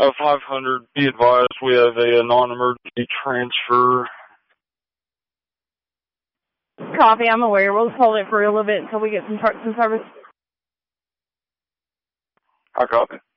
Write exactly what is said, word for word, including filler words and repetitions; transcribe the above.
Uh, five hundred, be advised, we have a, a non-emergency transfer. Copy, I'm aware. We'll just hold it for a little bit until we get some trucks in service. I copy.